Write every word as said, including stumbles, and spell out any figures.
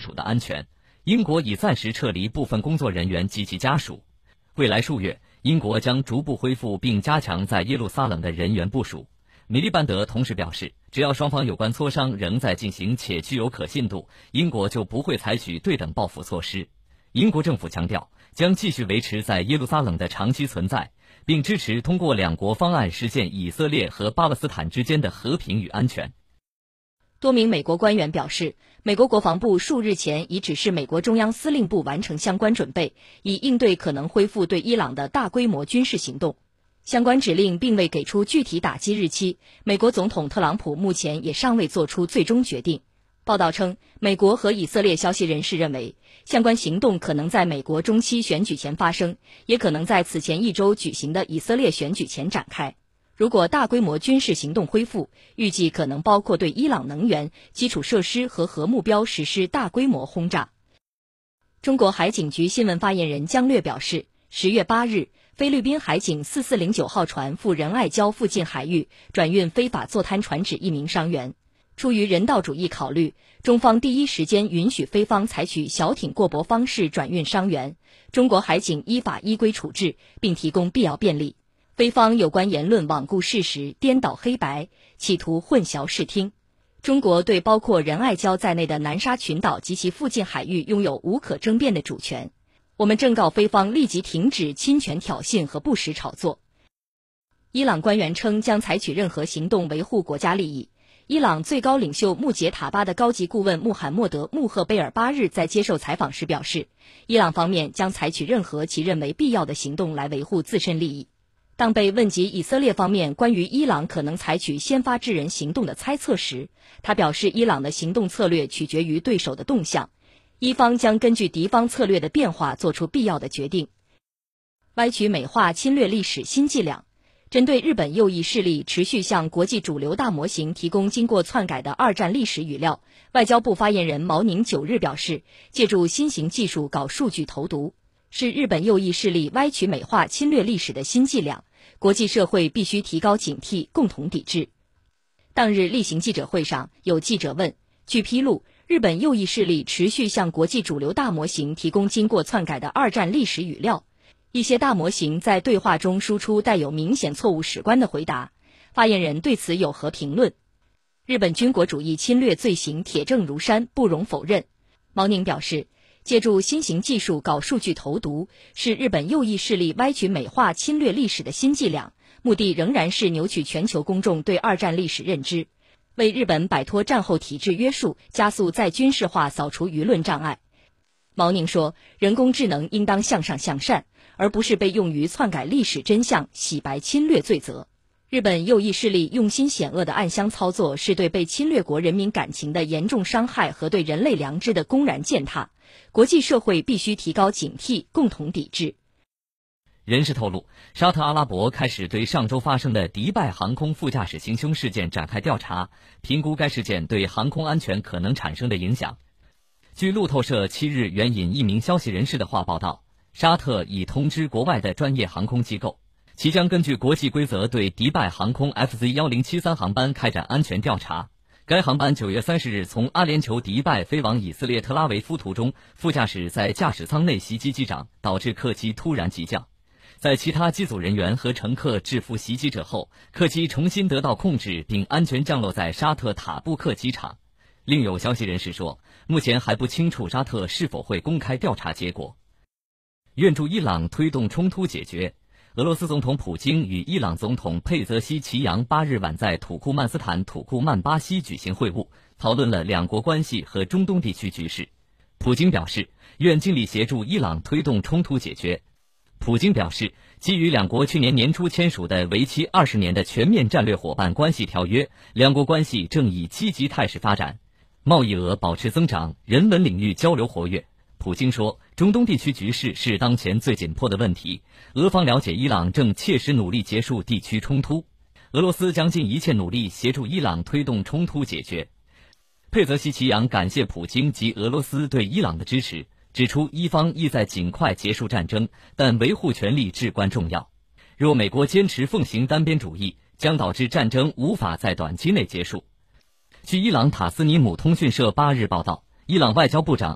属的安全。英国已暂时撤离部分工作人员及其家属。未来数月，英国将逐步恢复并加强在耶路撒冷的人员部署。米利班德同时表示，只要双方有关磋商仍在进行且具有可信度，英国就不会采取对等报复措施。英国政府强调，将继续维持在耶路撒冷的长期存在，并支持通过两国方案实现以色列和巴勒斯坦之间的和平与安全。 多名美国官员表示，美国国防部数日前已指示美国中央司令部完成相关准备，以应对可能恢复对伊朗的大规模军事行动。相关指令并未给出具体打击日期，美国总统特朗普目前也尚未做出最终决定。报道称，美国和以色列消息人士认为，相关行动可能在美国中期选举前发生，也可能在此前一周举行的以色列选举前展开。如果大规模军事行动恢复，预计可能包括对伊朗能源、基础设施和核目标实施大规模轰炸。中国海警局新闻发言人姜略表示，十月八日，菲律宾海警四四零九号船赴仁爱礁附近海域转运非法坐滩船只一名伤员。出于人道主义考虑，中方第一时间允许菲方采取小艇过驳方式转运伤员，中国海警依法依规处置，并提供必要便利。菲方有关言论罔顾事实、颠倒黑白，企图混淆视听。中国对包括仁爱礁在内的南沙群岛及其附近海域拥有无可争辩的主权。我们正告菲方立即停止侵权挑衅和不实炒作。伊朗官员称将采取任何行动维护国家利益。伊朗最高领袖穆杰塔巴的高级顾问穆罕默德·穆赫贝尔八日在接受采访时表示，伊朗方面将采取任何其认为必要的行动来维护自身利益。当被问及以色列方面关于伊朗可能采取先发制人行动的猜测时，他表示，伊朗的行动策略取决于对手的动向，伊方将根据敌方策略的变化做出必要的决定。歪曲美化侵略历史新伎俩。针对日本右翼势力持续向国际主流大模型提供经过篡改的二战历史语料，外交部发言人毛宁九日表示，借助新型技术搞数据投毒，是日本右翼势力歪曲美化侵略历史的新伎俩，国际社会必须提高警惕，共同抵制。当日例行记者会上，有记者问，据披露，日本右翼势力持续向国际主流大模型提供经过篡改的二战历史语料，一些大模型在对话中输出带有明显错误史观的回答，发言人对此有何评论？日本军国主义侵略罪行铁证如山，不容否认。毛宁表示，借助新型技术搞数据投毒，是日本右翼势力歪曲美化侵略历史的新伎俩，目的仍然是扭曲全球公众对二战历史认知，为日本摆脱战后体制约束，加速再军事化扫除舆论障碍。毛宁说，人工智能应当向上向善，而不是被用于篡改历史真相、洗白侵略罪责。日本右翼势力用心险恶的暗箱操作，是对被侵略国人民感情的严重伤害和对人类良知的公然践踏。国际社会必须提高警惕，共同抵制。 人士透露，沙特阿拉伯开始对上周发生的迪拜航空副驾驶行凶事件展开调查，评估该事件对航空安全可能产生的影响。据路透社七日援引一名消息人士的话报道，沙特已通知国外的专业航空机构，其将根据国际规则对迪拜航空 F Z 一零七三 航班开展安全调查。该航班九月三十日从阿联酋迪拜飞往以色列特拉维夫途中，副驾驶在驾驶舱内袭击机长，导致客机突然急降。在其他机组人员和乘客制服袭击者后，客机重新得到控制并安全降落在沙特塔布克机场。另有消息人士说，目前还不清楚沙特是否会公开调查结果。愿助伊朗推动冲突解决。俄罗斯总统普京与伊朗总统佩泽西奇扬八日晚在土库曼斯坦土库曼巴西举行会晤，讨论了两国关系和中东地区局势。普京表示，愿尽力协助伊朗推动冲突解决。普京表示，基于两国去年年初签署的为期二十年的全面战略伙伴关系条约，两国关系正以积极态势发展，贸易额保持增长，人文领域交流活跃。普京说，中东地区局势是当前最紧迫的问题，俄方了解伊朗正切实努力结束地区冲突，俄罗斯将尽一切努力协助伊朗推动冲突解决。佩泽西奇扬感谢普京及俄罗斯对伊朗的支持，指出伊方意在尽快结束战争，但维护权利至关重要。若美国坚持奉行单边主义，将导致战争无法在短期内结束。据伊朗塔斯尼姆通讯社八日报道，伊朗外交部长